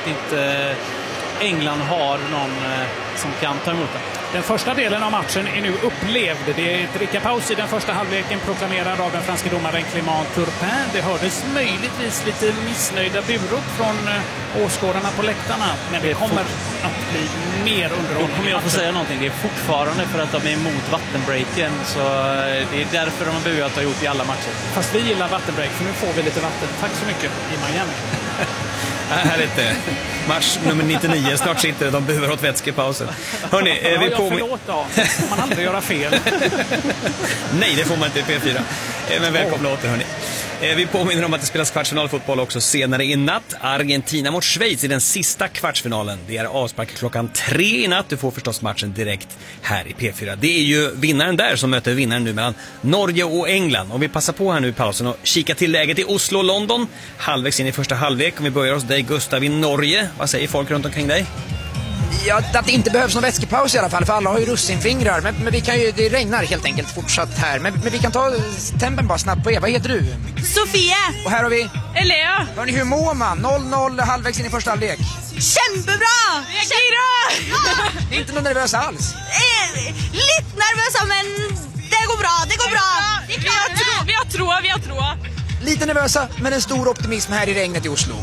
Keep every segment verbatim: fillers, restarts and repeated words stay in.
att inte England har någon som kan ta emot den. Den första delen av matchen är nu upplevd. Det är ett drickapaus i den första halvleken proklamerad av den franska domaren Clément Turpin. Det hördes möjligtvis lite missnöjda burop från åskådarna på läktarna. Men det kommer att bli mer underhållning. Om jag får säga någonting, det är fortfarande för att de är emot vattenbreaken. Så det är därför de har buat och gjort i alla matcher. Fast vi gillar vattenbreak, för nu får vi lite vatten. Tack så mycket i Miami. Här lite. Match nummer nittionio. Snart sitter de buar åt vätskepausen. Hörrni, ja, vi jag på... förlåt då. Får man aldrig göra fel. Nej, det får man inte i P fyra. Men välkomna åter, hörni. Vi påminner om att det spelas kvartsfinalfotboll också senare i natt. Argentina mot Schweiz i den sista kvartsfinalen. Det är avspark klockan tre i natt. Du får förstås matchen direkt här i P fyra. Det är ju vinnaren där som möter vinnaren nu mellan Norge och England. Och vi passar på här nu i pausen och kika till läget i Oslo och London. Halvvägs in i första halvlek. Om vi börjar hos dig, Gustav, i Norge. Vad säger folk runt omkring dig? Ja, att det inte behövs någon vätskepaus i alla fall, för alla har ju russinfingrar. Men, men vi kan ju, det regnar helt enkelt fortsatt här. Men, men vi kan ta tempen bara snabbt på er. Vad heter du? Sofia. Och här har vi? Elea. Hörni, hur mår man? noll noll halvvägs in i första halvlek. Kämpebra! Kämpebra! Ni är inte någon nervös alls? Eh, lite nervösa, men det går bra, det går bra. Det är klart. Vi har tro, vi har tro. Lite nervösa, men en stor optimism här i regnet i Oslo.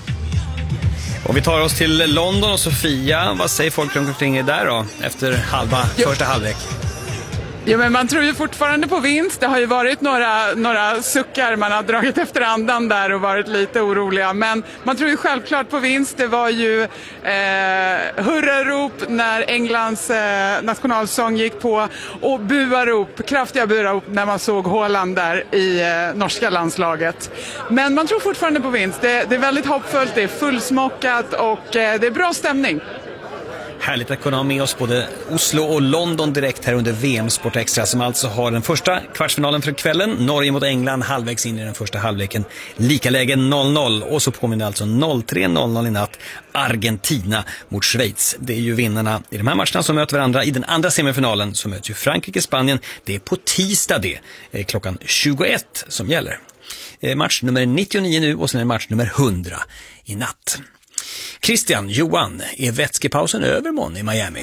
Och vi tar oss till London och Sofia. Vad säger folk runt omkring er där då? Efter halva, ja. första halvlek. Ja, men man tror ju fortfarande på vinst. Det har ju varit några, några suckar. Man har dragit efter andan där och varit lite oroliga. Men man tror ju självklart på vinst. Det var ju eh, hurrarop när Englands eh, nationalsång gick på. Och buarop, kraftiga buarop när man såg Haaland där i eh, norska landslaget. Men man tror fortfarande på vinst. Det, det är väldigt hoppfullt, det är fullsmockat och eh, det är bra stämning. Härligt att kunna ha med oss både Oslo och London direkt här under V M Sport Extra, som alltså har den första kvartsfinalen för kvällen. Norge mot England halvvägs in i den första halvleken. Lika läge noll noll, och så påminner alltså noll tre noll noll i natt Argentina mot Schweiz. Det är ju vinnarna i de här matcherna som möter varandra. I den andra semifinalen så möter ju Frankrike-Spanien. Det är på tisdag det, klockan tjugoett som gäller. Match nummer nittionio nu och sen är match nummer hundra i natt. Christian, Johan, är vätskepausen över mån i Miami?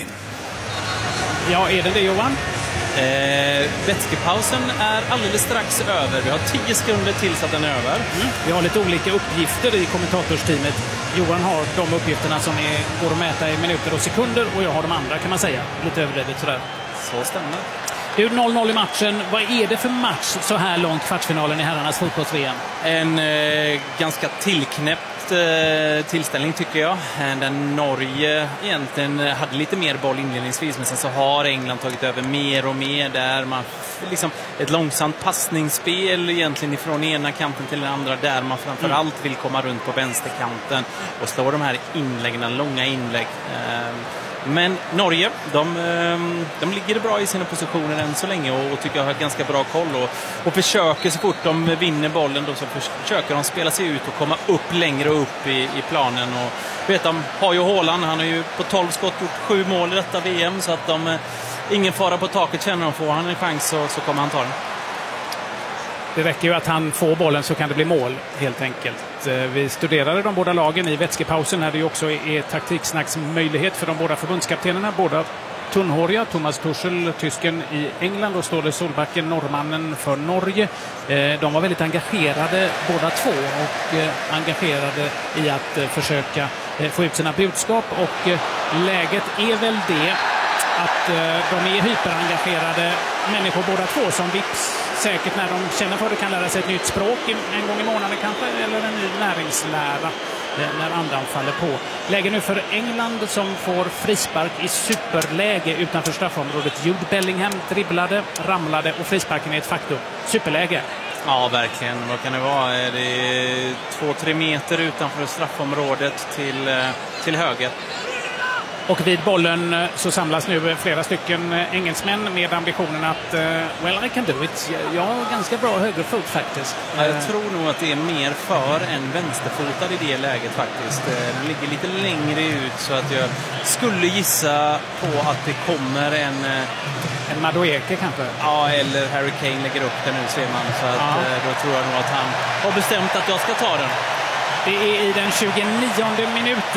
Ja, är det det, Johan? Eh, vätskepausen är alldeles strax över. Vi har tio sekunder tills att den är över. Mm. Vi har lite olika uppgifter i kommentatorsteamet. Johan har de uppgifterna som är, går att mäta i minuter och sekunder, och jag har de andra, kan man säga. Lite överdrivet sådär. Så stämmer. Det är noll noll i matchen. Vad är det för match så här långt kvartsfinalen i herrarnas fotbolls-V M? En eh, ganska tillknäppt eh, tillställning tycker jag. Där Norge egentligen hade lite mer boll inledningsvis, men sen så har England tagit över mer och mer där man liksom ett långsamt passningsspel egentligen ifrån ena kanten till den andra, där man framförallt vill komma runt på vänsterkanten och slå de här inläggen, långa inlägg. Eh, Men Norge, de, de ligger bra i sina positioner än så länge och, och tycker jag har ganska bra koll och, och försöker så fort de vinner bollen då, så försöker de spela sig ut och komma upp längre upp i, i planen. Och vet, de har ju Haaland, han har ju på tolv skott gjort sju mål i detta V M, så att de, ingen fara på taket känner de. Får han en chans så, så kommer han ta den. Det räcker ju att han får bollen så kan det bli mål, helt enkelt. Vi studerade de båda lagen i vätskepausen när det ju också är taktiksnacksmöjlighet för de båda förbundskaptenerna. Båda tunnhåriga, Thomas Tuchel, tysken i England, och Ståle Solbacken, norrmannen för Norge. De var väldigt engagerade båda två och engagerade i att försöka få ut sina budskap, och läget är väl det att de är hyperengagerade människor båda två, som vips säkert när de känner för det kan lära sig ett nytt språk en gång i månaden kanske, eller en ny näringslära när andan faller på. Läge nu för England som får frispark i superläge utanför straffområdet. Jude Bellingham dribblade, ramlade och frisparken är ett faktum. Superläge. Ja, verkligen. Vad kan det vara? Det är två, tre meter utanför straffområdet till, till höger. Och vid bollen så samlas nu flera stycken engelsmän med ambitionen att uh, well, I can do it. Jag har ganska bra högerfot faktiskt. Jag tror nog att det är mer för än vänsterfotad i det läget faktiskt. Den ligger lite längre ut, så att jag skulle gissa på att det kommer en... En Madueke kanske? Ja, eller Harry Kane lägger upp den nu, ser man. Så att, ja. Då tror jag nog att han har bestämt att jag ska ta den. Det är i den tjugonionde minuten.